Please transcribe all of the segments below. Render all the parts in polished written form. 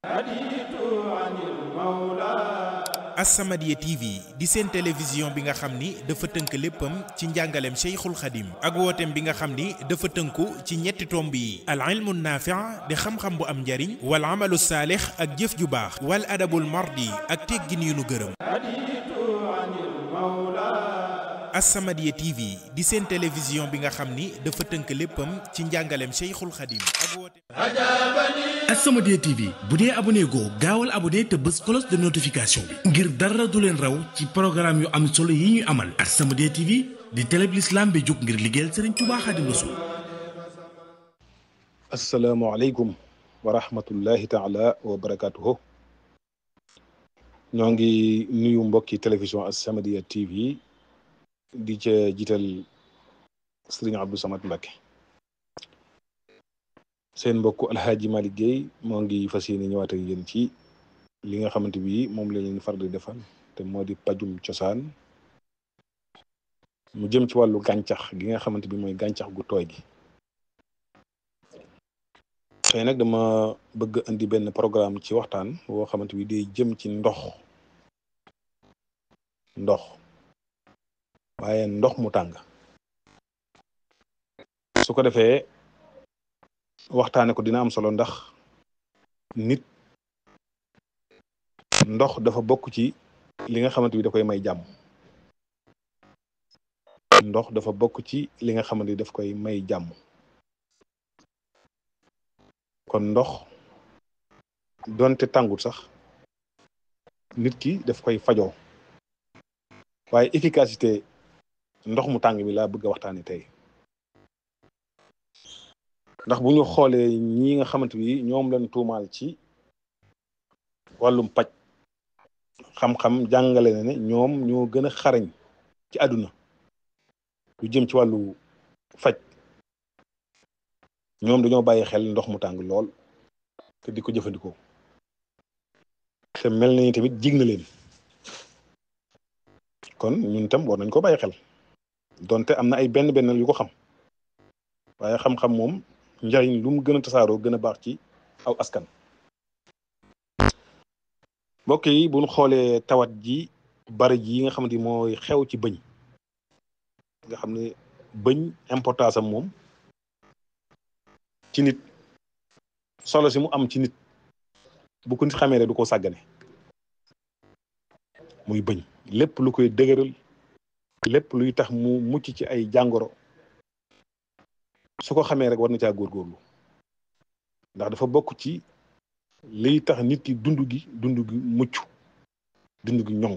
As-Samadiyya TV di seen télévision bi nga xam ni dafa tënk léppam ci njàngaleem Cheikhul Khadim ak wooteem bi nga xam ni dafa tënku ci ñetti tomb yi al ilmu naafi' di xam-xam bu am njariñ wal amalu saalix ak jëf ju baax wal adabul mardi ak teggin yu nu gërëm. As-Samadiyya TV di seen télévision bi nga xam ni dafa tënk léppam ci njàngaleem Cheikhul Khadim ak wooteem. As-Samadiyya TV bu dee abonné goo gaawal abonné te bës cloche de notification bi ngir dara du leen raw ci programme yu am solo yi ñuy amal. As-Samadiyya TV di télé bi l'islam bi jóg ngir liggéeyal Serigne Touba Khadim Rassoul. asalaamaaleykum wa rahmatullahi taala wa barakaatuhu. ñoo ngi nuyu mbokki télévision As-Samadiyya TV di ca jiital Serigne Abdou Samad Mbacké. seen mbokku Alhaaji Malick Guèye moo ngi fas yéene ñëwaat ak yéen ci li nga xamante bi moom la leen far di defal te moo di pajum cosaan mu jëm ci wàllu gàncax gi nga xamante bi mooy gàncax gu tooy gi. tey nag dama bëgg indi benn programme ci waxtaan woo xamante bi day jëm ci ndox waaye ndox mu tàng. su ko defee waxtaane ko dina am solo ndax nit ndox dafa bokk ci li nga xamante bi da koy may jàmm. ndox dafa bokk ci li nga xamante bi daf koy may jàmm. kon ndox donte tàngut sax nit ki daf koy fajoo waaye efficacité ndox mu tàng bi laa bëgg a waxtaane tey. ndax bu ñu xoolee ñi nga xamante bi ñoom lañ tuumaal ci wàllum paj xam-xam jàngale na ne ñoom ñoo gën a xarañ ci àdduna lu jëm ci wàllu faj. ñoom dañoo bàyyi xel ndox mu tàng lool te di ko jëfandikoo te mel nañu tamit jig na leen. kon ñun tam war nañ ko bàyyi xel donte am na ay benn yu ko xam waaye xam-xam moom njariñ lu mu gën a tasaaroo gën a baax ci aw askan. mbokk yi bu ñu xoolee tawat ji bari ji nga xamante ni mooy xew ci bëñ nga xam ne bëñ importance am moom ci nit solo si mu am ci nit bu ko nit xamee rek du ko sàggane. muy bëñ lépp lu koy dëgëral lépp luy tax mu mucc ci ay jàngoro su ko xamee rek war na caa góorgóorlu ndax dafa bokk ci liy tax nit ki dund gi mucc dund gi ñoŋ.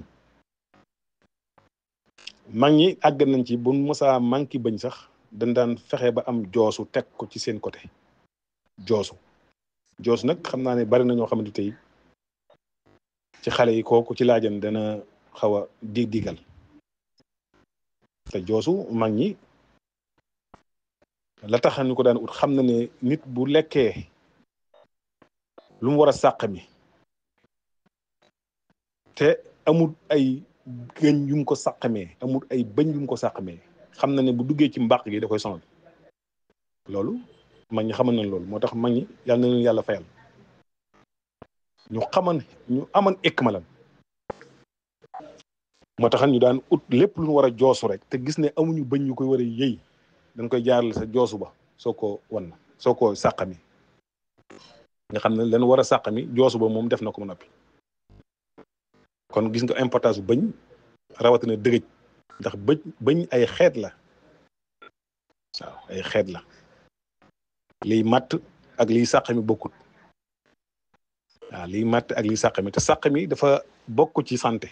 mag ñi àgg nañ ci bu mosaa manki bëñ sax dañ daan fexe ba am joosu teg ko ci seen côté. joosu nag xam naa ne bari na ñoo xamante tey ci xale yi kooku ci laajan dana xaw a digal te joosu mag ñi la tax ñu ko daan ut xam na ne nit bu lekkee lu mu war a sàq mi te amul ay gëñ yu mu ko sàqamee amul ay bëñ yu mu ko sàqamee xam na ne bu duggee ci mbàq gi da koy sonal. loolu mag ñi xamal nañ loolu moo tax mag ñi yàlla na leen yàlla fayal ñu aman ikma lan moo tax ñu daan ut lépp lu ñu war a joosu rek te gis ne amuñu bëñ yu koy war a yëy dañ koy jaarale sa joosu ba soo ko sàqami nga xam ne leen war a sàqami joosu ba moom def na ko mu noppi. kon gis nga importance bu bëñ rawatina dëgëj ndax bëñ ay xeet la. waaw ay xeet la liy matt ak liy sàqami bokkut. waaw liy matt ak liy sàqami te sàqami dafa bokk ci santé.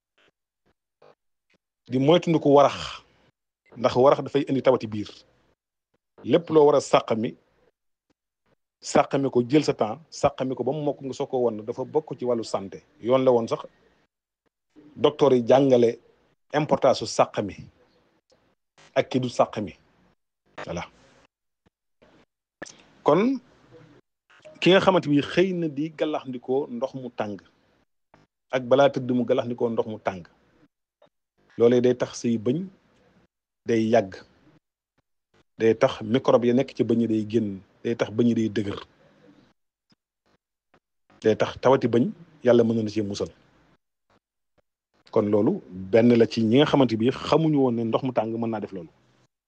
di moytundi ko warax ndax warax dafay indi tawati biir lépp loo war a sàqami ko jël sa temps sàqami ko ba mu mokk nga soo ko won dafa bokk ci wàllu santé. yoon la woon sax docteur yi jàngale importance su sàqami ak ki du sàqami. voilà kon ki nga xamante bi xëy na di galaxndikoo ndox mu tàng ak balaa tëdd mu galaxndikoo ndox mu tàng loolee day tax say bëñ day yàgg day tax microbe ya nekk ci bëñ day génn day tax bëñ day dëgër day tax tawati bëñ yàlla mën na ci musal. kon loolu benn la ci ñi nga xamante bi xamuñu woon ne ndox mu tàng mën naa def loolu.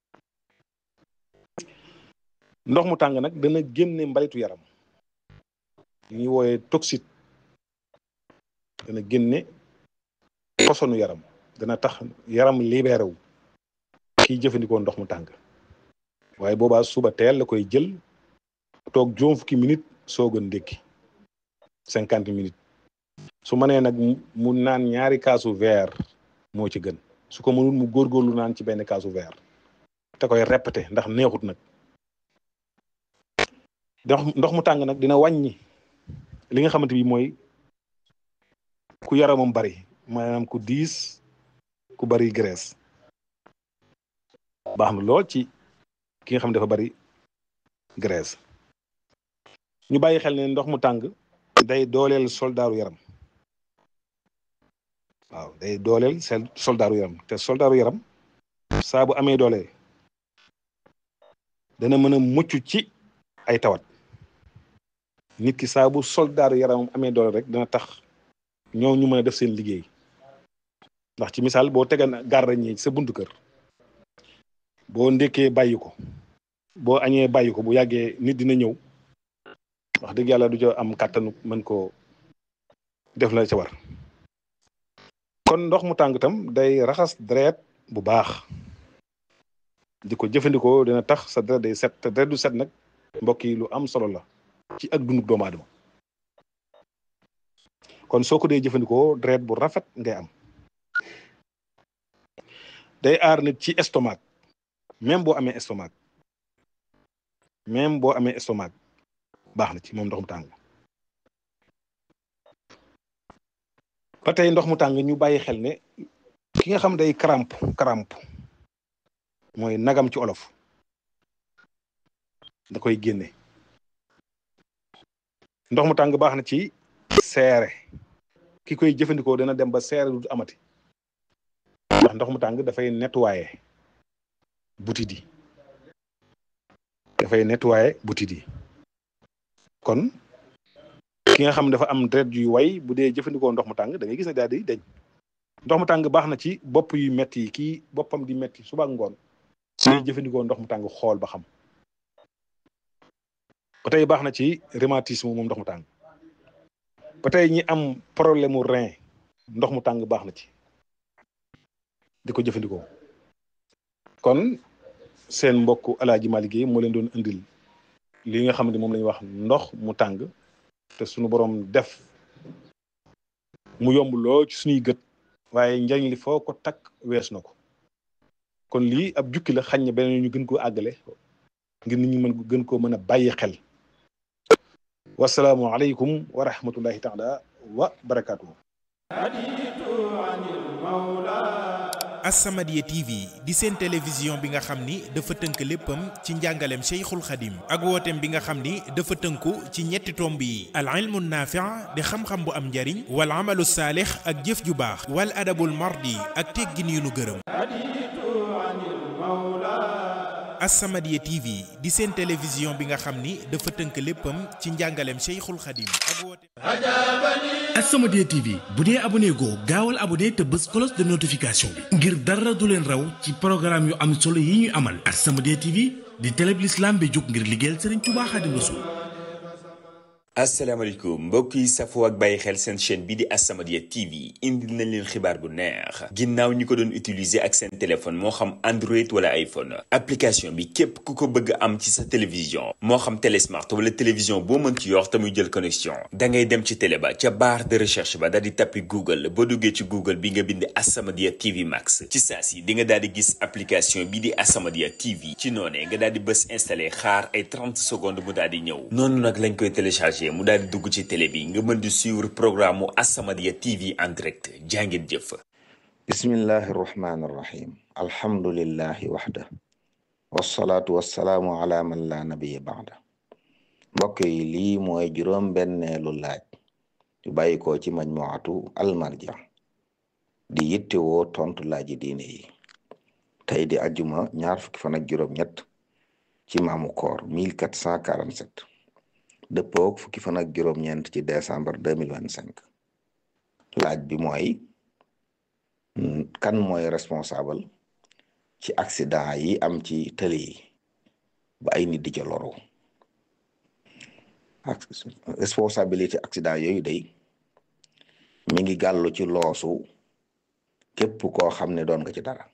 ndox mu tàng nag dana génne mbalitu yaram li ñuy wooyee toxique, dana génne posonu yaram, dana tax yaram libéré wu kiy jëfandikoo ndox mu tàng. waaye boobaa suba teel la koy jël toog juróom fukki minute soog a ndékki 50 minutes. su mënee nag mu naan ñaari kaasu verre moo ci gën, su ko mënul mu góorgóorlu naan ci benn kaasu verre te koy répété ndax neexut nag. ndox mu tàng nag dina wàññi li nga xamante bi mooy ku yaramam bari, maanaam ku diis, ku bari graisse. baax na lool ci ki nga xam ne dafa bari graisse. ñu bàyyi xel ne ndox mu tàng day dooleel soldaaru yaram. waaw day dooleel soldaaru yaram, te soldaaru yaram saa bu amee doole dana mën a mucc ci ay tawat. nit ki saa bu soldaaru yaramam amee doole rek dana tax ñoo ñu mën a def seen liggéey. ndax ci misaal boo tegan gardien sa buntu kër, boo ndékkee bàyyi ko, boo añee bàyyi ko, bu yàggee nit dina ñëw wax dëgg yàlla du ca am kàttanu mën koo def la ca war. kon ndox mu tàng tam day raxas deret bu baax, di ko jëfandikoo dina tax sa deret day set. te deret du set nag mbokk yi lu am solo la ci ak dundu doomu aadama. kon soo ko dee jëfandikoo deret bu rafet ngay am. day aar nit ci estomac, même boo amee estomac, baax na ci moom ndox mu tàng. ba tey ndox mu tàng ñu bàyyi xel ne ki nga xam day crampe mooy nagam ci olof, da koy génne. ndox mu tàng baax na ci seere, ki koy jëfandikoo dana dem ba seere du amati, ndax ndox mu tàng dafay nettoyer butit yi. kon ki nga xam dafa am deret yu way bu dee jëfandikoo ndox mu tàng da ngay gis ne daal di deñ. ndox mu tàng baax na ci bopp yu metti yi, kii boppam di metti suba ak ngoon day jëfandikoo ndox mu tàng xool ba xam. ba tey baax na ci rhumatisme moom ndox mu tàng. ba tey ñi am problème mu rein ndox mu tàng baax na ci di ko jëfandikoo. kon seen mbokk Alaaji Malick Guèye moo leen doon indil li nga xam ne moom la ñuy wax ndox mu tàng, te suñu borom def mu yomb loo ci suñuy gët, waaye njariñ li foo ko takk wees na ko. kon lii ab jukki la, xañ na beneen ñu gën koo àggale ngir nit ñi gën koo mën a bàyyi xel. wasalaamu aleykum wa rahmatullahi taala wa barakaatuhu. As-Samadiyya TV di seen télévision bi nga xam ni dafa tënk léppam ci njàngaleem Cheikhul Khadim ak wooteem bi nga xam ni dafa tënku ci ñetti tomb yi: al ilmu naafi' di xam-xam bu am njariñ, wal amalu saalix ak jëf ju baax, wal adabul mardi ak teggin yu nu gërëm. As-Samadiyya TV di seen télévision bi nga xam ni dafa tënk léppam ci njàngaleem Cheikhul Khadim ak wooteem. As-Samadiyya TV bu dee abonné goo gaawal abonné te bës cloche de notification bi ngir dara du leen raw ci programme yu am solo yi ñuy amal. As-Samadiyya TV di télé bi l'islam bi jóg ngir liggéeyal Serigne Touba Khadim Rassoul. asalaamaaleykum mbokk yi safoo ak bàyyi xel seen chaîne bi di As-Samadiyya TV indil nañ leen xibaar bu neex ginnaaw ñi ko doon utiliser ak seen téléphone moo xam Android wala iPhone. application bi képp ku ko bëgg am ci sa télévision moo xam télé smart wala télévision boo mën ci yor te muy jël connexion da ngay dem ci télé ba ca barre de recherche ba daal di tappi Google. boo duggee ci Google bi nga bind As-Samadiyya TV Max ci saa si di nga daal di gis application bi di As-Samadiyya TV. ci noonee nga daal di bës installé xaar ay 30 secondes mu daal di ñëw noonu nag lañ koy téléchargé mu daal di dugg ci télé bi nga mën di suivre programme mu As-Samadiyya TV en direct jàngeen jëf. bismillahi irrahmani irrahim alhamdulillahi waxda wassalaatu wassalaamu ala man la nabiya baxda. mbokk yi lii mooy juróom benneelu laaj yu bàyyi ko ci majmuatu almarja di yittewoo tontu laaji diine yi. tey di ajjuma ñaar fukki fan ak juróom ñett ci maamu koor 1447 dëppook fukki fan ak juróom-ñeent ci décembre 2025. laaj bi mooy kan mooy responsable ci accident yi am ci tëli yi ba ay nit di ca loru. ak responsabilité accident yooyu day mi ngi gàllu ci loosu képp koo xam ne doon nga ci dara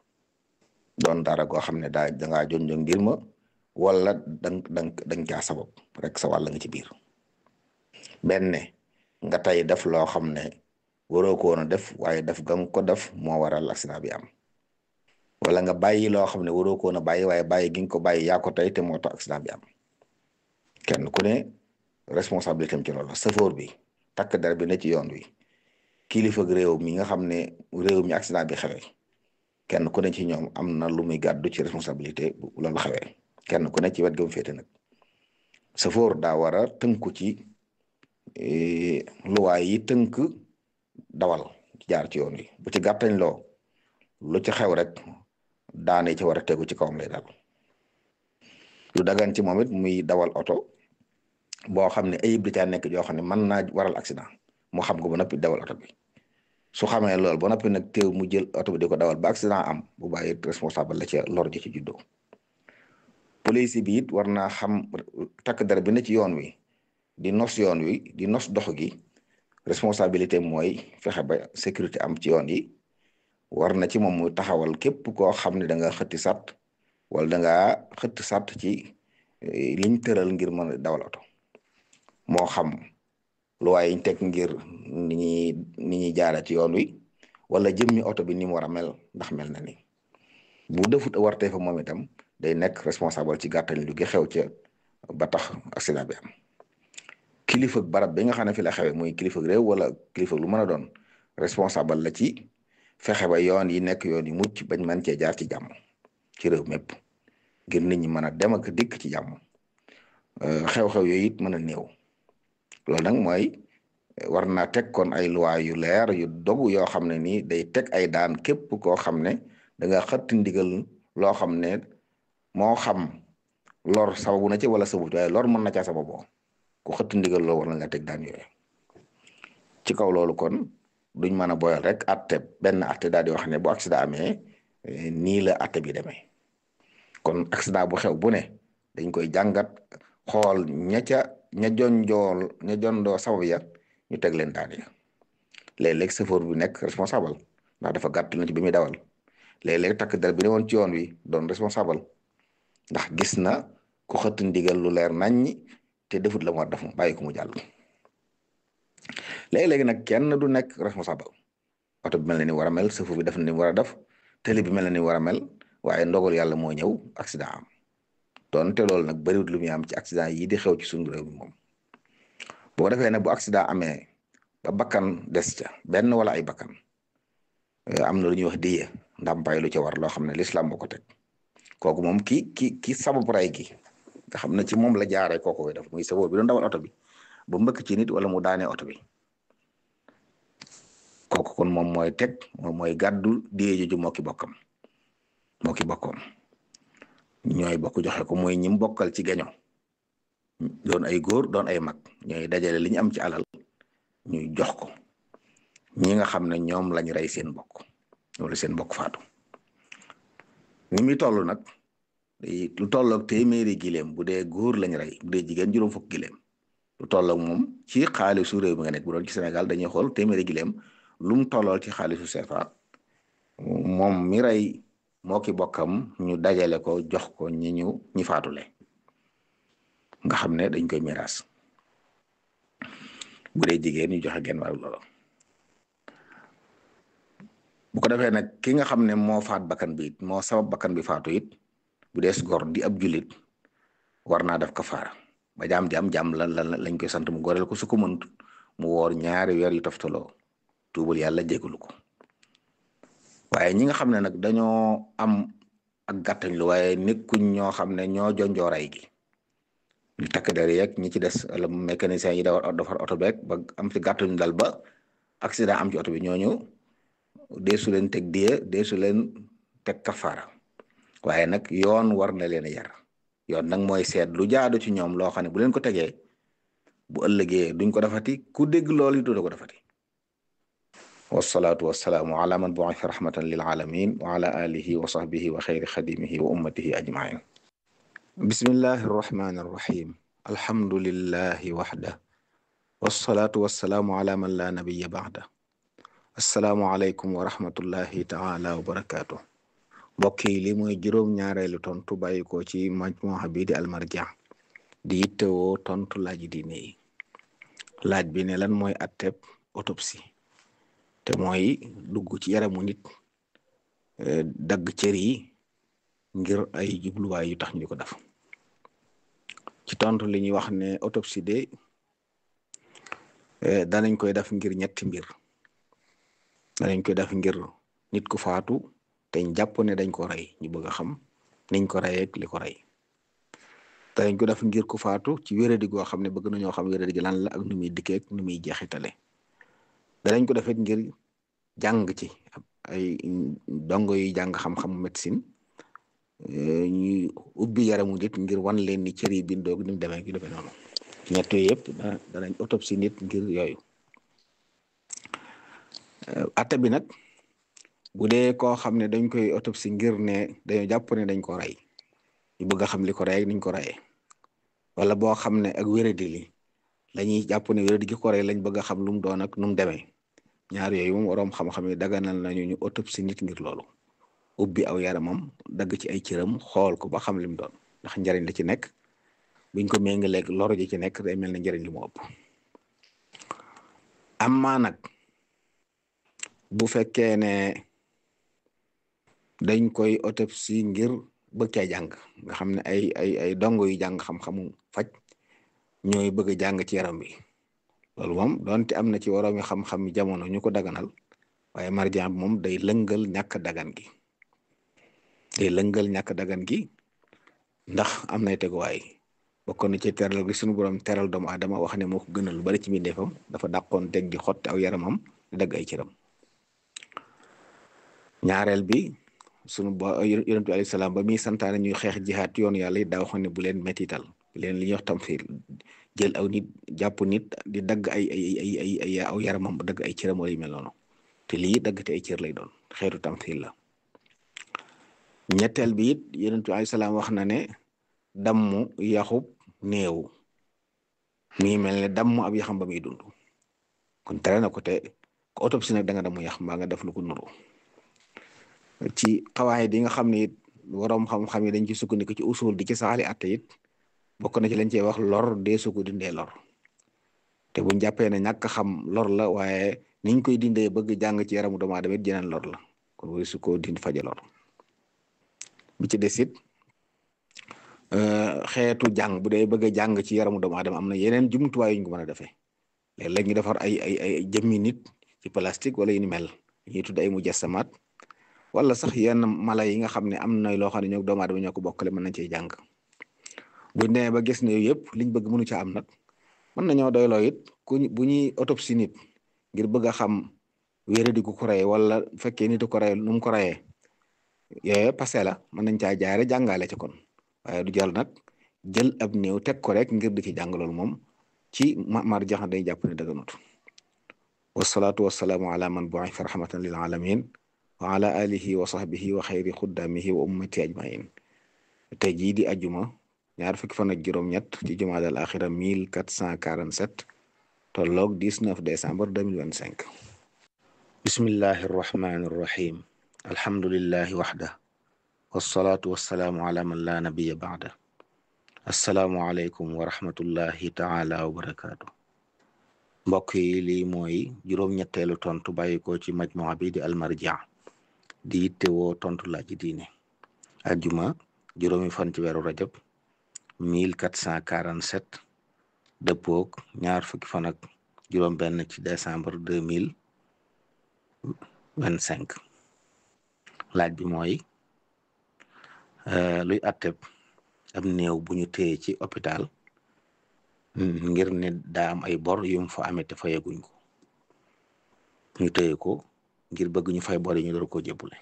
koo xam ne dangaa jonjong ngir ma wala dang caa sabab rek sa wàll nga ci biir. benn nga tey def loo xam ne waroo ko woon a def waaye def ga nga ko def moo waral accident bi am, wala nga bàyyi loo xam ne waroo ko woon a bàyyi waaye bàyyi gi nga ko bàyyi yaa ko tey te moo tax accident bi am. kenn ku ne responsabilité am ci loolu safoor bi, takk der bi ne ci yoon wi, kilifa réew mi nga xam ne réew mi accident bi xewee, kenn ku ne ci ñoom am na lu muy gàddu ci responsabilité bu loolu xewee. kenn ku ne ci wet ga mu féete nag safoor daa war a tënku ci luwaay yi tënk dawal jaar ci yoon wi. bu ci gàttañ loo lu ci xew rek daane ci war a tegu ci kawam lay dal. lu dagan ci moom it muy dawal oto boo xam ne ayib di caa nekk joo xam ne mën naa waral accident moo xam ko ba noppi dawal oto bi. su xamee loolu ba noppi nag teew mu jël oto bi di ko dawal ba accident am bu bàyyi responsable la ca lor ji ci juddoo. police bi it war naa xam takk der bi ne ci yoon wi di nos yoon wi di nos dox gi, responsabilité mooy fexe ba sécurité am ci yoon yi. war na ci moom muy taxawal képp koo xam ne da nga xëtti sàtt wala da nga xëtt sàtt ci liñ tëral ngir mën a dawal oto, moo xam lu waaye ñu teg ngir ni ñuy jaara ci yoon wi wala jëmmi oto bi ni mu war a mel ndax mel na ni. bu defut wartee fa moom itam day nekk responsable ci gàttañ lu gi xew ca ba tax accident bi am. kilifa barab bi nga xam ne fi la xewee muy kilifa réew wala kilifa lu mën a doon responsable la ci fexe ba yoon yi nekk yoon yi mucc bañ mën cee jaar ci jàmm ci réew mépp ngir nit ñi mën a dem ak dikk ci jàmm, xew-xew yooyu it mën a néew. loolu nag mooy war naa teg kon ay loi yu leer yu dogu yoo xam ne nii day teg ay daan képp koo xam ne da nga xëtt ndigal loo xam ne moo xam lor sababu na ci wala sababut waaye lor mën na caa sababoo ku xëtt ndigal loo war na la teg daan yooyu. ci kaw loolu kon duñ mën a boyal rek benn atte daal di wax ne bu accident amee nii la atte bi demee. kon accident bu xew bu ne dañ koy jàngat xool ña jondoo sabab ya ñu teg leen daan ya. léeg-léeg chauffeur bi nekk responsable ndax dafa gàtt na ci bi muy dawal. léeg-léeg takk der bi ne woon ci yoon wi doon responsable ndax gis na ku xëtt ndigal lu leer naññi te defut la mu war def mu bàyyi ko mu jàll. léeg-léegi nag kenn du nekk responsable. oto bi mel na ni war a mel, chauffeur bi def na ni war a def, télé bi mel na ni war a mel, waaye ndogal yàlla moo ñëw accident am. doonte loolu nag bariwut lu muy am ci accident yi di xew ci suñu réew mi moom. boo defee nag bu accident amee ba bakkan des ca benn wala ay bakkan, am na lu ñuy wax diye ndàmpaay lu ca war loo xam ne l'islam moo ko teg. kooku moom ki sabab ray gi nga xam ne ci moom la jaaree kooku koy def muy sabab bi doon dawal oto bi ba mbëkk ci nit wala mu daanee oto bi. kooku kon moom mooy teg moom mooy gàddu diye jooju moo ki bokkoom ñooy bokk joxe ko mooy ñim bokkal ci geño doon ay góor doon ay mag ñooy dajale li ñu am ci alal ñuy jox ko ñi nga xam ne ñoom lañ rey seen bokk wala seen bokk faatu. ni muy toll nag lu tolloog téeméeri gileem bu dee góor lañ rey, bu dee jigéen juróom fukk gileem lu tolloog moom ci xaalisu réew mi nga nekk. bu doon ci Sénégal dañuy xool téeméeri gileem lu mu tollool ci xaalisu CFA moom mi rey moo ki bokkam ñu dajale ko jox ko ñi faatule nga xam ne dañ koy miraas. bu dee jigéen ñu joxe genn wàll loolu. bu ko defee nag ki nga xam ne moo faat bakkan bi it moo sabab bakkan bi faatu it bu dees gor di ab julit war naa def kafaara ba jaam di am jaam lañ koy sant mu goreel ko su ko mënut mu woor ñaari weer yu toftaloo tuubal yàlla jégalu ko. waaye ñi nga xam ne nag dañoo am ak gàttañ lu waaye nekkuñ ñoo xam ne ñoo jonjooray gi ñu takk der yeeg ñi ci des wala mécanicien yi defar oto beeg ba am ci gàttañ dal ba accident am ci oto bi ñooñu deesu leen teg diye deesu leen teg kafaara waaye nag yoon war na leen a yar. yoon nag mooy seet lu jaadu ci ñoom loo xam ne bu leen ko tegee bu ëllëgee duñ ko defati ku dégg loolu yi du ko defati. wasalaatu wasalaamu ala man bu'itha rahmatan lil alamin wa ala alihi wa sahbihi wa xayri xadimihi wa ummatihi ajmain. bismillahi arrahmani arrahim. alhamdulillahi waxda wasalaatu wasalaamu ala man la nabiya baxda. assalaamu aleykum wa rahmatullahi taala wa barakaatu. mbokk yi li mooy juróom-ñaareelu tontu bàyyi ko ci majmuha bi di almarja di yittewoo tontu laaj diine yi. laaj bi ne lan mooy atteb autopsie te mooy dugg ci yaramu nit dagg cër yi ngir ay jubluwaay yu tax ñu ko def. ci tontu li ñuy wax ne autopsie de danañ koy def ngir ñetti mbir. danañ koy def ngir nit ku faatu te ñu jàpp ne dañ ko rey ñu bëgg a xam niñ ko reyee ak li ko rey. danañ ko def ngir ku faatu ci wéradi goo xam ne bëgg nañoo xam wéradi gi lan la ak nu muy dikkee ak nu muy jeexitale. danañ ko defet ngir jàng ci ay dongo yi jàng xam-xamu médecine ñuy ubbi yaramu nit ngir wan leen ni cër yi bindoo ni mu demee gi defee noonu. ñett yooyu yëpp danañ autopsie nit ngir yooyu. atte bi nag bu dee koo xam ne dañ koy autopsie ngir ne dañoo jàpp ne dañ ko rey ñu bëgg a xam li ko rey ak niñ ko reyee, wala boo xam ne ak wéradi li lañuy jàpp ne wéradi gi ko rey lañ bëgg a xam lu mu doon ak nu mu demee. ñaar yooyu moom waroom xam-xam yi daganal nañu ñu autopsie nit ngir loolu. ubbi aw yaramam dagg ci ay cëram xool ko ba xam li mu doon ndax njariñ la ci nekk buñ ko méngaleeg loro ji ci nekk day mel ne njariñ li mu ëpp. amma nag bu fekkee ne dañ koy autopsie ngir bëgg caa jàng nga xam ne ay dongo yu jàng xam-xamu faj ñooy bëgg a jàng ci yaram bi loolu moom donte am na ci waroomi xam-xam jamono ñu ko daganal waaye marjaan bi moom day lëngal ñàkk dagan gi. day lëngal ñàkk dagan gi ndax am nay teguwaay bokk na ci teral gi suñu borom teral doomu aadama wax ne moo ko gënal lu bari ci mbindeefam dafa dàqoon teg di xotti aw yaramam di dagg ay cëram. ñaareel bi sunu yonent bi alayhi salaam ba muy santaane ñuy xeex jihaat yoonu yàlla it daa waxoon ne bu leen mettital bu leen li ñuy wax tamfiir jël aw nit jàpp nit di dagg ay aw yaramam dagg ay cëram wala yu mel noonu te lii dagg te ay cër lay doon xeetu tamfiir la. ñetteel bi it yonent bi alayhi salaam wax na ne dammu yaxub néew mi mel ne dammu ab yaxam ba muy dund kon tere na ko te ko autopsie nag da nga dammu yax mbaa nga def lu ko nuru. ci xawaay di nga xam ne it waroom xam-xam yi dañ ci sukkandiku ci usul di ci saxali atte it bokk na ci lañ cey wax lor dee su ko dindee lor te buñ jàppee ne ñàkk xam lor la waaye niñ koy dindee bëgg jàng ci yaramu doomu aadama it jeneen lor la kon wari su ko dind faje lor. bi ci des it xeetu jàng bu dee bëgg a jàng ci yaramu doomu aadama am na yeneen jumtuwaay yuñ ko mën a defee léeg-léeg ñu defar ay jëmmi nit ci plastique wala yu ni mel ñuy tudd ay mujassamaat wala sax yenn mala yi nga xam ne am na loo xam ne ñoo doomu aadama ñoo ko bokkale mën nañ cee jàng. buñ nee ba gis ne yooyu yëpp liñ bëgg mënu ca am nag mën nañoo doyloo it bu ñuy autopsie nit ngir bëgg a xam wéradi gu ko reyee wala bu fekkee nit ko reyee nu mu ko reyee yooyu passé la mën nañ caa jaare jàngale ci kon waaye du jël nag jël ab néew teg ko rek ngir di ci jàng loolu moom ci mar jax day jàpp ne dëgganut. wasalaatu wasalaamu ala man bu'itha rahmatan lil alamin wa ala alihi wa sahbihi wa xayri xuddamihi wa ummati ajmain. tey jii di ajuma ñaar fukki fan ak juróom-ñett ci jumaadal axira 1447 tolloog 19 décembre 2025. bismillahi arrahmani arrahim. alhamdulillahi waxda wasalaatu wasalaamu ala man la nabiya baxda. assalaamu aleykum wa rahmatullahi taala wa barakaatu. mbokk yi lii mooy juróom-ñetteelu tontu bàyyi ko ci majmuwa bi di almarja di yittewoo tontu laaj diine. ajjuma juróomi fan ci weeru rajab 1447 dëppoog ñaar fukki fan ak juróom benn ci décembre 2025. laaj bi mooy luy atteb ab néew bu ñu téye ci hôpital ngir ne daa am ay bor yum fa amee te fayaguñ ko ñu téye ko ngir bëgg ñu fay bor yi ñu door koo jébbule.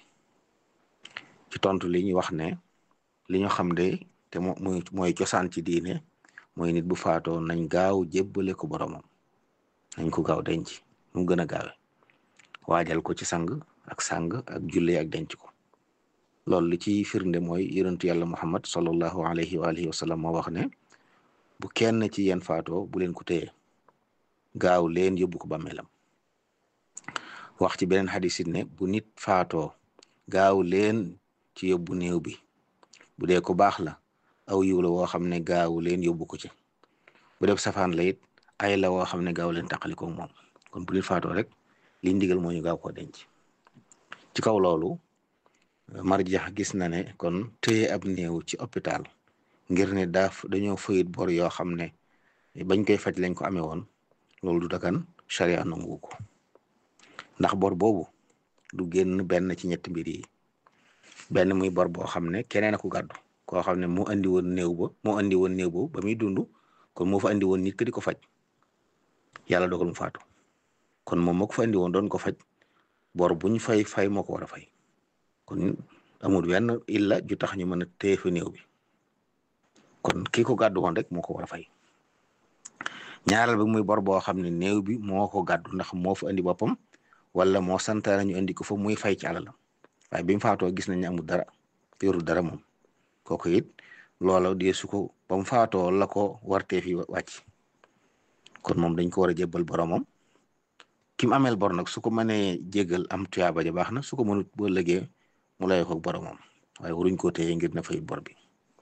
ci tontu li ñu wax ne li ñu xam de te mooy cosaan ci diine mooy nit bu faatoo nañ gaaw jébbale ko boromam, nañ ko gaaw denc mu gën a gaawe, waajal ko ci sang ak jullee ak denc ko. loolu li ci firnde mooy yonentu yàlla Muhammad sallallahu alayhi wa alihi wa sallam moo wax ne bu kenn ci yéen faatoo bu leen ko téye, gaaw leen yóbbu ko bàmmeelam. wax ci beneen xadis it ne bu nit faatoo gaaw leen ci yóbbu néew bi, bu dee ko baax la aw yiw la woo xam ne gaaw leen yóbbu ko ci, bu def safaan la it ay la woo xam ne gaaw leen taqalikoo moom. kon bu nit faatoo rek liñ digal moo ñu gaaw koo denc. ci kaw loolu marjax gis na ne kon téye ab néew ci hôpital ngir ne dañoo fayit bor yoo xam ne bañ koy faj lañ ko amee woon, loolu du dagan, charia nangu ko. ndax bor boobu du génn benn ci ñetti mbir yi. benn muy bor boo xam ne keneen a ko gàddu, koo xam ne moo andi woon néew ba ba muy dund, kon moo fa andi woon nit ki di ko faj, yàlla dogal mu faatu, kon moom moo ko fa andi woon doon ko faj, bor buñ fay moo ko war a fay. kon amul benn illa ju tax ñu mën a téye fa néew bi, kon kii ko gàddu woon rek moo ko war a fay. ñaareel bi muy bor boo xam ne néew bi moo ko gàddu ndax moo fa andi boppam wala moo santaane ñu andi ko fa muy fay ci alalam, waaye bi mu faatoo gis nañ ne amul dara, yorul dara moom, kooku it loola deesu ko ba mu faatoo la ko wartee fi wàcc, kon moom dañ ko war a jébbal boromam. ki mu ameel bor nag su ko mënee jéggal am tuyaaba ja baax na, su ko mënut boo lëgee mu lay ko boromam, waaye waruñ koo téye ngir na fay bor bi.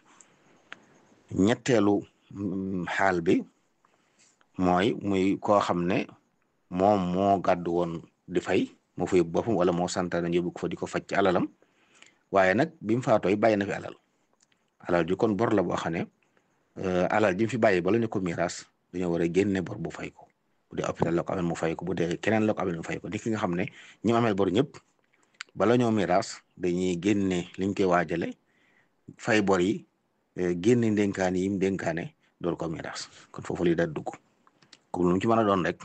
ñetteelu xaal bi mooy muy koo xam ne moom moo gàddu woon di fay, moo fay boppam wala moo santaane yóbbu ko fa di ko faj ci alalam, waaye nag bi mu faatooy bàyyi na fi alal ji kon bor la boo xam ne alal ji mu fi bàyyi bala ñu ko miiras dañoo war a génne bor bu fay ko. bu dee hôpital la ko amee mu fay ko, bu dee keneen la ko amee mu fay ko. ni ki nga xam ne ñi ameel bor ñëpp bala ñoo miiras dañuy génne liñ koy waajale fay bor yi, génne ndénkaane yi mu dénkaane door ko miiras, kon foofu li daal dugg. comme lu mu ci mën a doon rek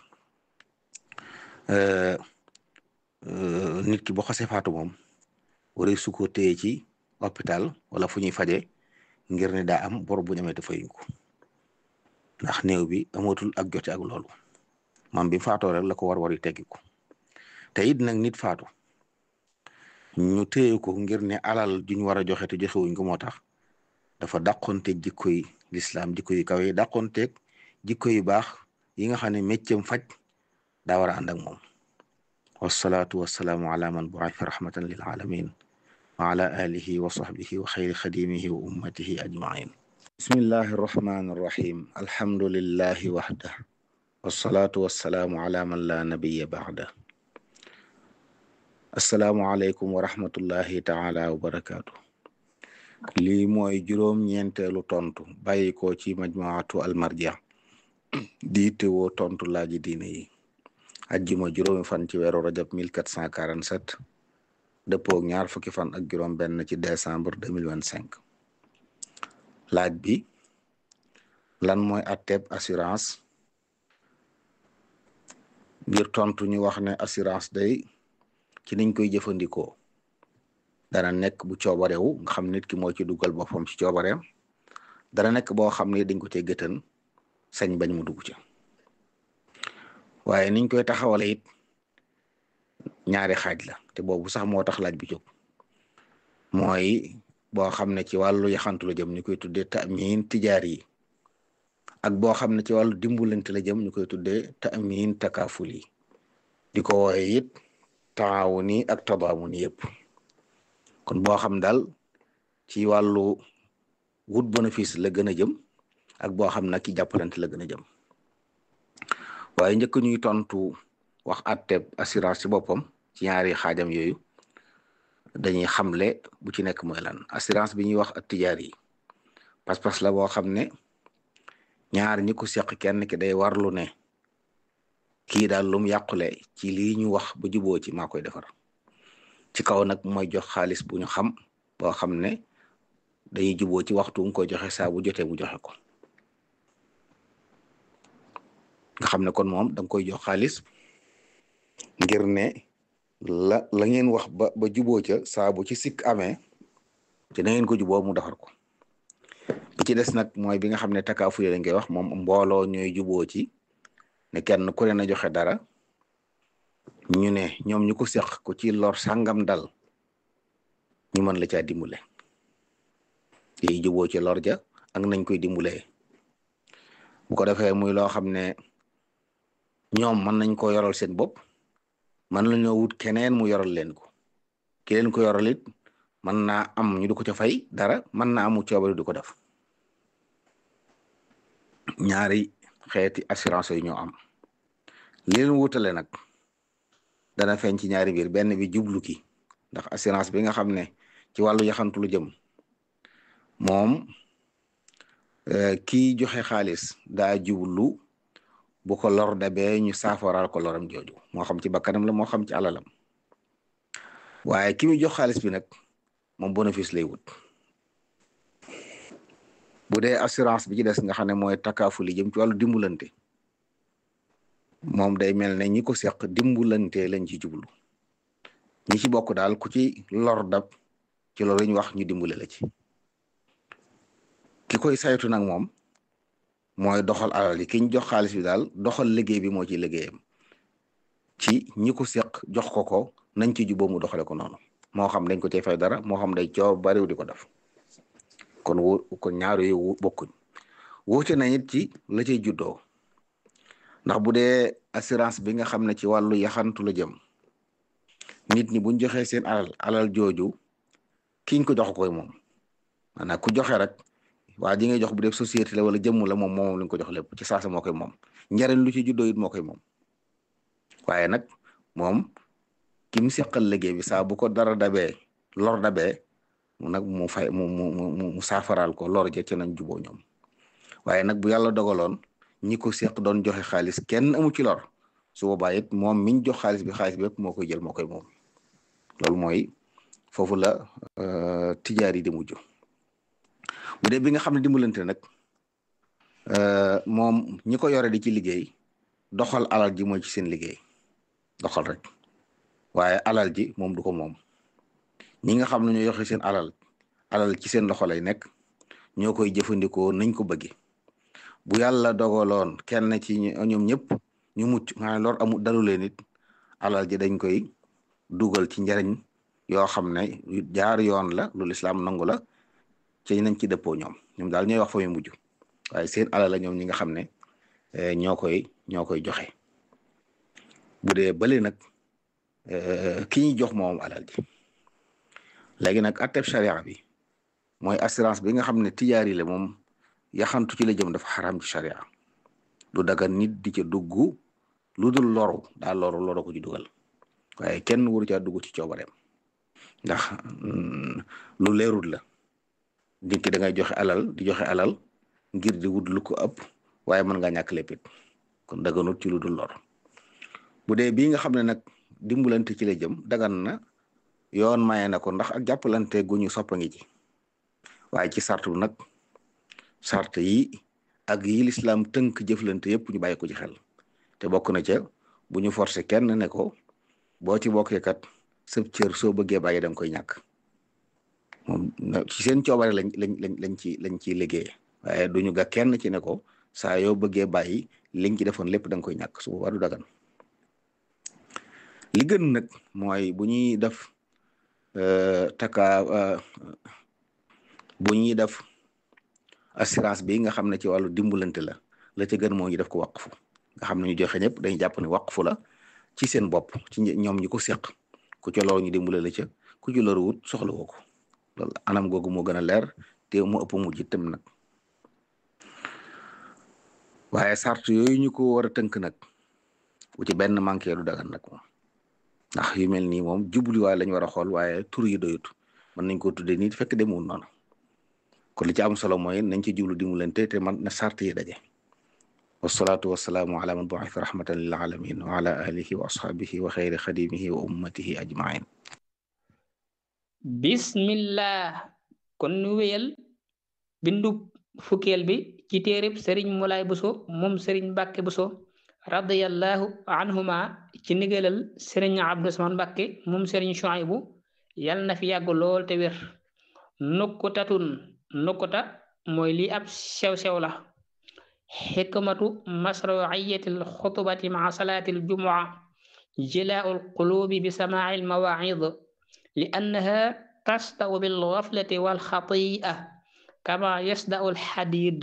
nit ki boo xasee faatu moom waree su ko téye ci hôpital wala fu ñuy faje ngir ne daa am bor bu ñu amee te fayuñ ko, ndax néew bi amatul ak jote ak loolu. maam bi faatoo rek la ko war yi teggi ko. te it nag nit faatu ñu téye ko ngir ne alal ju ñu war a joxe te joxewuñ ko moo tax dafa dàqonteeg jikko yi lislaam, jikko yu kawe yi dàqonteeg jikko yu baax yi nga xam ne méccam faj daa war a ànd ak moom. wasalaatu wasalaamu ala man bu'itha rahmatan lil alamin wa ala alihi wa sahbihi wa xayri xadimihi wa ummatihi ajmain. bismillahi arrahmani arrahim. alhamdulillahi waxda wasalaatu wasalaamu ala man la nabiya baada. assalaamu aleykum wa rahmatullahi taala wa barakaatu. lii mooy juróom-ñeenteelu tontu bàyyi ko ci majmuatu almarja di teewoo tontu laaji diine yi. ajjuma juróomi fan ci weeru rajab 1447 dëppoog ñaar fukki fan ak juróom benn ci décembre 2025. laaj bi lan mooy atteb assurance? ngir tontu ñu wax ne assurance day ci niñ koy jëfandikoo dana nekk bu coobarewu nga xam nit ki moo ci dugal boppam ci coobareem, dana nekk boo xam ne dañ ko cee gëtën sañ bañ mu dugg ci. waaye niñ koy taxawale it ñaari xaaj la, te boobu sax moo tax laaj bi jóg. mooy boo xam ne ci wàllu yaxantu la jëm ñu koy tuddee ta'min tijaar yi, ak boo xam ne ci wàllu dimbalante la jëm ñu koy tuddee ta'min takaaful yi, di ko wooye it taawuni ak tadaamuni yëpp. kon boo xam daal ci wàllu wut bénéfice la gën a jëm ak boo xam nag ci jàppalante la gën a jëm. waaye njëkk ñuy tontu wax atteb assurance ci boppam ci ñaari xaajam yooyu dañuy xamle bu ci nekk mooy lan. assurance bi ñuy wax ak tijaar yi pas-pas la boo xam ne ñaar ñi ko seq kenn ki day warlu ne kii daal lum yàqule ci lii ñu wax ba juboo ci maa koy defar, ci kaw nag mooy jox xaalis bu ñu xam boo xam ne dañuy juboo ci waxtu nga koy joxe saa bu jotee mu joxe ko. nga xam ne kon moom danga koy jox xaalis ngir ne la ngeen wax ba juboo ca saa bu ci sikk amee te na ngeen ko juboo mu defar ko. bi ci des nag mooy bi nga xam ne takaafuye lañ koy wax moom mbooloo ñooy juboo ci ne kenn ku ne na joxe dara ñu ne ñoom ñu ko seq ku ci lor sàngam dal ñu mën la caa dimbale yi juboo ci lor ja ak nañ koy dimbalee bu ko defee muy loo xam ne ñoom mën nañ ko yoral seen bopp mën nañoo wut keneen mu yoral leen ko ki leen ko yoral it mën naa am ñu du ko ca fay dara mën naa amu coobari du ko def ñaari xeeti assurance yi ñoo am li leen wutale nag dana feeñ ci ñaari biir benn bi jublu ki ndax assurance bi nga xam ne ci wàllu yaxantu lu jëm moom kii joxe xaalis daa jublu bu ko lor dabee ñu saafaral ko loram jooju moo xam ci bakkanam la moo xam ci alalam waaye ki muy jox xaalis bi nag moom bénéfice lay wut bu dee assurance bi ci des nga xam ne mooy takaafu li jëm ci wàllu dimbulante moom day mel ne ñi ko seq dimbulante lañ ci jublu ñi ci bokk daal ku ci lor dab ci loolu ñu wax ñu dimbule la ci ki koy saytu nag moom mooy doxal alal yi ki ñu jox xaalis bi daal doxal liggéey bi moo ci liggéeyam ci ñi ko seq jox ko nañ ci juboo mu doxale ko noonu moo xam dañ ko cay fay dara moo xam day coow bariw di ko def kon ñaar yooyu bokkuñ wuute nañ it ci la cay juddoo ndax bu dee assurance bi nga xam ne ci wàllu yaxantu la jëm nit ñi buñ joxee seen alal jooju kiñ ko jox koy moom maanaam ku joxe rek waa ji ngay jox bu dee société la wala jëmm la moom lañ ko jox lépp ci saasa moo koy moom njariñ lu ci juddoo it moo koy moom waaye nag moom ki mu seqal liggéey bi saa bu ko dara dabee lor dabee mu nag mu fay mu saafaraal ko lor ja ci nañ juboo ñoom waaye nag bu yàlla dogaloon ñi ko seq doon joxe xaalis kenn amu ci lor su boobaa it moom miñ jox xaalis bi yëpp moo koy jël moo koy moom loolu mooy foofu la tijaar yi di mujj bu dee bi nga xam ne dimbalante nag moom ñi ko yore di ci liggéey doxal alal ji mooy ci seen liggéey doxal rek waaye alal ji moom du ko moom ñi nga xam ne ñoo yoxe seen alal ci seen loxo lay nekk ñoo koy jëfandikoo nañ ko bëgge bu yàlla dogaloon kenn ci ñoom ñëpp ñu mucc maanaam lor amul dalu leen it alal ji dañ koy dugal ci njariñ yoo xam ne jaar yoon la lu lislaam nangu la ci nañ ci dëppoo ñoom daal ñooy wax fa muy mujj waaye seen alal la ñoom ñi nga xam ne ñoo koy joxe bu dee bële nag ki ñuy jox moom alal ji léegi nag atteb charia bi mooy assurance bi nga xam ne tijaar yi la moom yaxantu ci la jëm dafa xaram ci charia du daga nit di ca dugg lu dul loru daa loru ko ci dugal waaye kenn waru caa dugg ci coobareem ndax lu leerul la nit ki da ngay joxe alal ngir di wut lu ko ëpp waaye mën nga ñàkk léppit kon daganut ci lu dul lor bu dee bii nga xam ne nag dimbalante ci la jëm dagan na yoon maye na ko ndax ak jàppalante gu ñu soppa ngi ci waaye ci sartu nag sart yi ak yi lislaam tënk jëflante yëpp ñu bàyyi ko ci xel te bokk na ca bu ñu forcé kenn ne ko boo ci bokkee kat sëb cër soo bëggee bàyyi da nga koy ñàkk moom ci seen coobare lañ ciy liggéey waaye duñu ga kenn ci ne ko saa yoo bëggee bàyyi liñ ci defoon lépp da nga koy ñàkk su boobaa du dagan li gën nag mooy bu ñuy def bu ñuy def assurance bi nga xam ne ci wàllu dimbalante la ca gën moo ñu def ko waqfu nga xam ne ñu joxe ñëpp dañuy jàpp ne waqfu la ci seen bopp ci ñoom ñi ko seq ku ci loolu ñu dimbale la ca ku ci loru wut soxla woo ko loolu anam googu moo gën a leer te mu ëpp mujj itam nag waaye sart yooyu ñu ko war a tënk nag bu ci benn manqué du dagan nag moom ndax yu mel nii moom jubluwaay lañ war a xool waaye tur yi doyut mën nañ ko tuddee nii fekk demul noonu kon li ci am solo mooy nañ ci jublu dimbalante te man na sart yi daje wasalaatu wasalaamu ala man bu'itha rahmatan lil alamin wa ala alihi wa ashabihi wa xayri xadimihi wa ummatihi ajmain bismillah kon nu wéyal bindu fukkeel bi ci téereb sëriñ Moulay Bousso moom sëriñ Mbàkke Bousso radiyallahu anhuma ci ndigalal sëriñ Abdou Samane Mbàkke moom sëriñ Chouaïbou yal na fi yàgg lool te wér nukkuta mooy lii ab sew-sew la xikmatu masruiyati alxutbati maa salaati aljumua jilaau alqulubi bi samaaci almawaacid li annaha tasdau bilgaflati walxatia kama yasdau alxadid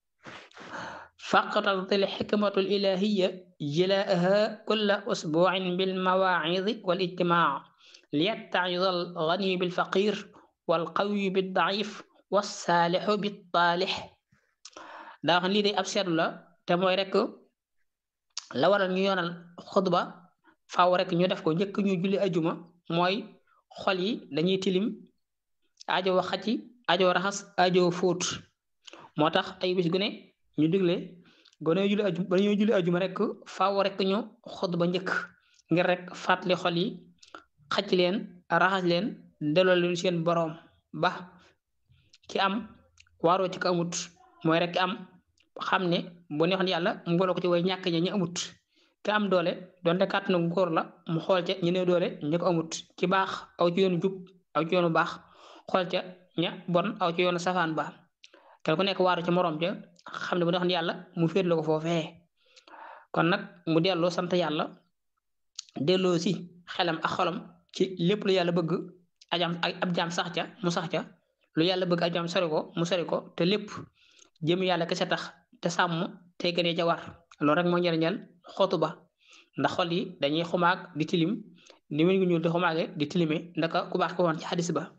فاقتضت الحكمة الإلهية جلاءها كل أسبوع بالمواعظ والاجتماع ليتعظ الغني بالفقير والقوي بالضعيف والصالح بالطالح daa wax lii de ab seetlu la te mooy rek la waral ñu yoonal xutba faaw rek ñu def ko njëkk ñu julli ajuma mooy xol yi dañuy tilim aajo xacc aajo raxas aajo fóot moo tax ay bis gu ne ñu digle ba ñoo julli ajuma rek faaw rek ñu xutba njëkk ngir rek fàttali xol yi xacc leen raxas leen delloo leen seen boroom ba ki am waaroo ci ko amut mooy rek ki am xam ne bu neexoon yàlla mu boole ko ci way ñàkk ña ñu amut ki am doole donte kàttanu góor la mu xool ca ñu ne doole ñu ko amut ci baax aw ci yoonu jub aw ci yoonu baax xool ca ña bon aw ci yoonu safaan ba kenn ku nekk waaru ci moroom ja xam ne bu neexoon yàlla mu féet la ko foofee kon nag mu delloo sant yàlla delloo si xelam ak xolam ci lépp lu yàlla bëgg ab jaam sax ca mu sax ca lu yàlla bëgg ab jaam sori ko mu sori ko te lépp jëm yàlla kese tax te sàmm te gënee ca war loolu rek moo njëriñal xutba ndax xol yi dañuy xumaag di tilim ni weñ gu ñuul di xumaage di tilime ndaka ku baax ko woon ci xadis ba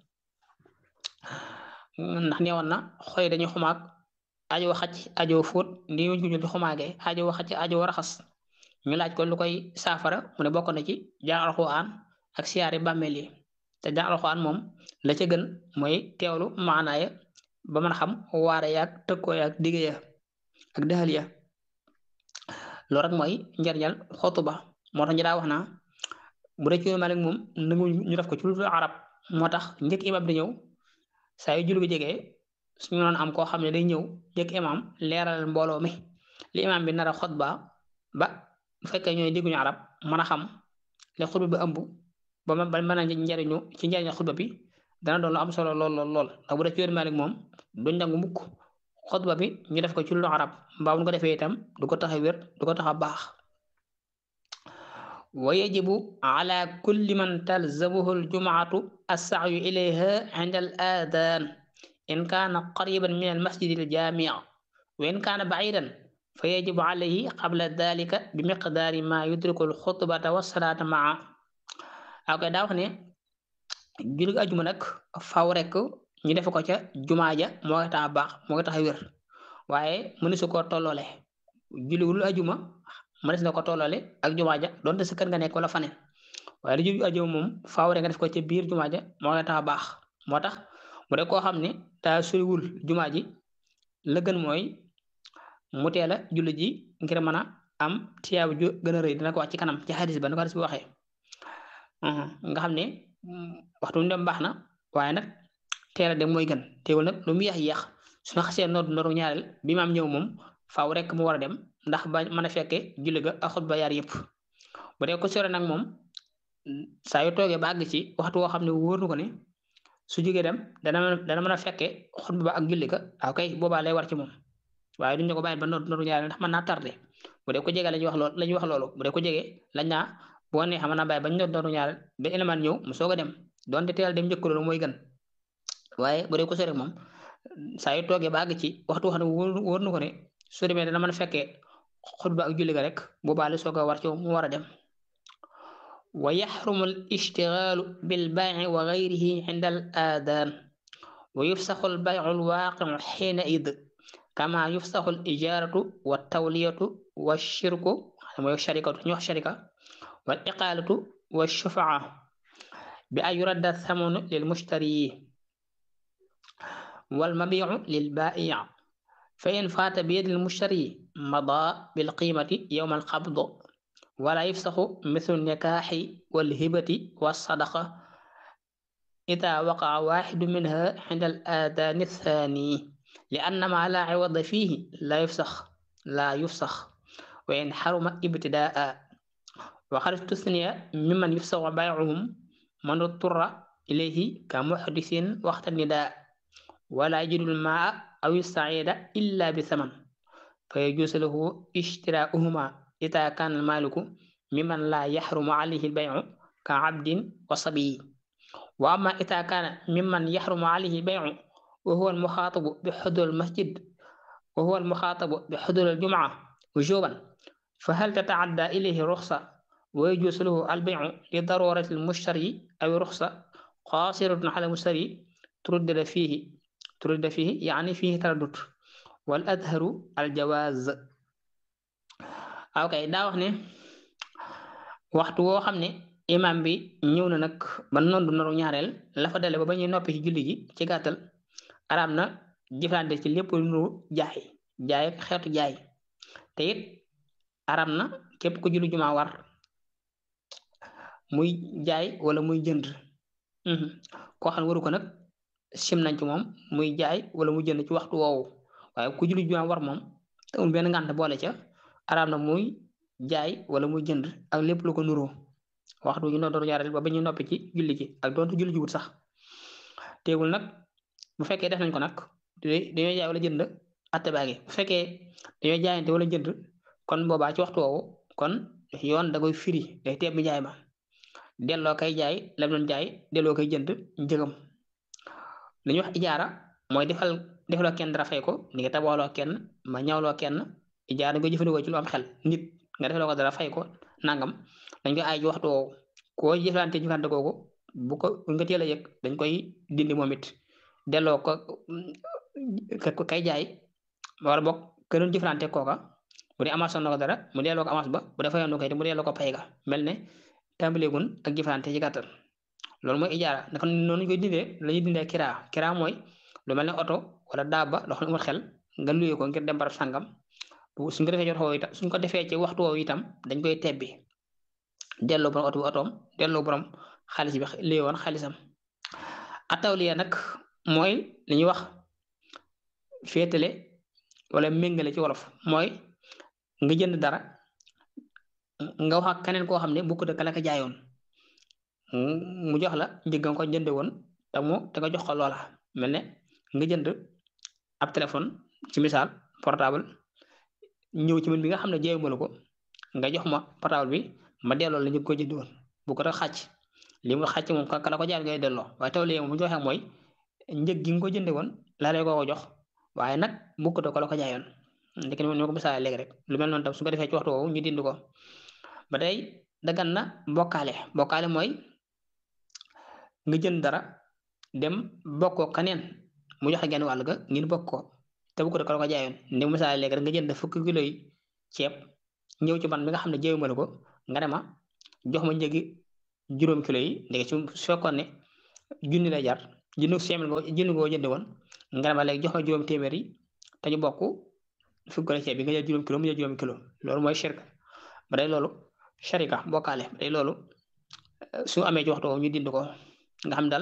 ndax neewoon na xol yi dañuy xumaag aajo xacc aajo fóot ni weñ gu ñuul di xumaage aajo xacc aajo raxas ñu laaj ko lu koy saafara mu ne bokk na ci jàng alxuraan ak siyaare bàmmeel yi te jàng alxuraan moom la ca gën mooy teewlu maanaaya ba mën a xam waare yaag tëkkoo yaag digge ya ak dëxal ya loolu rek mooy njariñal xutba moo tax ñu daa wax naa bu dee ci yoonu Maalik moom nangu ñu def ko ci lu arab moo tax njëkk imam di ñëw saa yu julli gi jegee suñu noon am koo xam ne day ñëw njëkk imam leeral mbooloo mi li imam bi nar a xutba ba bu fekkee ñooy dégguñu arab mën a xam li xutba bi ëmb ba mën a njariñu ci njariñal xutba bi dana doon lu am solo lool ndax bu dee ci yoonu Maalik moom duñ nangu mukk xutba bi ñu def ko ci lu arab mbaa bu ko defee itam du ko tax a wér du ko tax a baax wa yajibu ala kulli man talzamuhu aljumaatu assa'yu ilayha inda al adan in kaana qariban min al masjid al jami' wa in kaana ba'idan fa yajibu alayhi qabla dhalika bi miqdaari ma yudriku al xutbata wa salaata maa ak daa wax ne julli ajuma nag faw rek ñu def ko ca jumaa ja moo ngi tax a baax moo ngi tax a wér waaye mënu su koo tolloole julliwul ajuma mënees na ko tolloole ak jumaa ja donte sa kër nga nekk wala faneen waaye lu julli ajuma moom faaw rek nga def ko ca biir jumaa ja moo ngi tax a baax moo tax mu dee koo xam ne daa soriwul jumaa ji la gën mooy mu teel a julli ji ngir mën a am tiyaab ju gën a rëy dina ko wax ci kanam ci xadis ba ni ko xadis bi waxee nga xam ne waxtu mu dem baax na waaye nag teel a dem mooy gën teewul nag lu mu yéex suñu xasee nooru ñaareel bi maam ñëw moom faaw rek mu war a dem ndax ba mën a fekkee julli ga ak xutba yaar yëpp bu dee ko sore nag moom saa yu toogee ba àgg ci waxtu woo xam ne wóor na ko ne su jógee dem dana mën a fekkee xutba ba ak julli ga ok boobaa lay war ci moom waaye duñ ne ko bàyyi ba nooru ñaareel ndax mën naa tardé bu dee ko jege la ñuy wax loolu bu dee ko jege lañ naa boo neexee mën naa bàyyi ba nooru ñaareel ba élément ñëw mu soog a dem donte teel dem njëkk loolu mooy gën waaye bu dee ko sore moom saa yu toogee ba àgg ci waxtu wax ne wóor na ko ne su demee dana mën a fekkee xutba ak julli ga rek boobaa la soog a war ci mu war a dem wa yaxrumu al ishtigaalu bil bay'i wa gayrihi inda al aadaan wa yufsaxu al bay'u al waaqi'u xiina id kama yufsaxu al ijaaratu wa tawliyatu wa shirku mooy sharikatu ñu wax sharika wal iqaalatu wa shufaa bi an yuradda thamanu lil mushtari wal mabii'u lil baa'i' fa in faata bi yadi al mushtari madaa bil qiimati yawma al qabd wala yufsaxu mithlu nikaaxi wal hibati was sadaqa idaa waqa'a waaxidu minhaa inda al aadaani athaani li anna maa laa iwada fiihi laa yufsax wa in xaruma ibtidaa'an wa qad istusniya mimman yufsaxu bay'uhum man اضطر إليه كمحدث وقت النداء ولا يجد الماء aw yustaida illa bi thaman fa yajuusu lahu ishtiraa'uhuma ida kaana almaaliku mimman laa yaxrumu alayhi albay'u ka abdin wa sabiyi wa amma ida kaana mimman yaxrumu alayhi albay'u wa huwa almuxaatabu bi xudur almasjid wa huwa almuxaatabu bi xudur aljumca wujuban fa hal tata'adda ilayhi ruxsa wa yajuusu lahu albay'u li darurati almushtari aw ruxsa qaasiratun ala almushtari تردد فيه يعني فيه تردد والأظهر الجواز ok daa wax ne waxtu woo xam ne imam bi ñëw na nag ba nondu noru ñaareel la fa dale ba ñuy noppi ci julli gi ci gàttal araam na jëflante ci lépp lu nuru jaay ak xeetu jaay te it araam na képp ku julli jumaa war muy jaay wala muy jënd koo xam ne waru ko nag sim nañ ci moom muy jaay wala mu jënd ci waxtu woowu waaye ku julli jumaa war moom te amul benn ngànt boole ca araam na muy jaay wala muy jënd ak lépp lu ko nuroo waxtu ñu doon ñaareel ba ñu noppi ci julli gi ak doonte julli ji wut sax teewul nag bu fekkee def nañ ko nag dañoo jaay wala jënd atte baa ngi bu fekkee dañoo jaayante wala jënd kon boobaa ci waxtu woowu kon yoon da koy firi day teeb mi jaay ma delloo kay jaay lam doon jaay delloo koy jënd njëgam li ñuy wax ijaara mooy defaloo kenn dara fay ko ni nga tabaxaloo kenn ma ñawloo kenn ijaara dañ koy jëfandikoo ci lu am xel nit nga defaloo ko dara fay ko nangam dañ koy aay ci waxtu woowu koo jëflante kooku bu nga teel a yëg dañ koy dindi moom it delloo ko kay jaay wala boog ka doon jëflante kooka bu dee avance na ko dara mu delloo ko avance ba bu dee fayoon na ko it mu delloo ko pay ga mel ne tàmbaleegun ak jëflante ci gàttal loolu mooy ijaara naka noonu ñu koy dindee la ñuy dindee kiraa mooy lu mel ne oto wala daaba loo xam ne amul xel nga luyee ko ngir dem barab sàngam suñ ko defee ci waxtu woowu itam suñ ko defee ci waxtu woowu itam dañ koy tebbi delloo borom oto bi otoom delloo borom xaalis bi luyee woon xaalisam atawliya nag mooy li ñuy wax féetale wala méngale ci wolof mooy nga jënd dara nga wax ak keneen koo xam ne bu ko dëkk la ko jaayoon mu jox la njëg nga ko jënde woon te nga jox ko loola mel ne nga jënd ab téléphone ci misaal portable ñëw ci man bi nga xam ne jaayuma la ko nga jox ma portable bi ma delloo la njëg ko jënd woon bu ko rek xàcc li mu xàcc moom ka la ko jaay ngay delloo waaye taw léegi mu joxe mooy njëg gi nga ko jënde woon laa lay ko jox waaye nag bu ko la ko jaayoon ndek ni ma ko misaal léegi rek lu mel noonu tam su ko defee ci waxtu woowu ñu dind ko ba tey dagan na bokkaale mooy nga jënd dara dem bokkoo kaneen mu joxe genn wàll ga ngeen bokk ko te bu ko la ko jaayoon ndi misaal léegi rek nga jënd fukki kilo yi ceeb ñëw ci man mi nga xam ne jaayuma la ko nga ne ma jox ma njëgi juróom kilo yi ndeke su fekkoon ne junni la jar junni ngoo jënd woon nga ne ma léegi jox ma juróom téeméer yi te ñu bokk fukki kilo ceeb bi nga jël juróom kilo mu jël juróom kilo loolu mooy shirk ba day loolu sharika bokkaale ba day loolu su amee ci waxtu ñu dind ko nga xam daal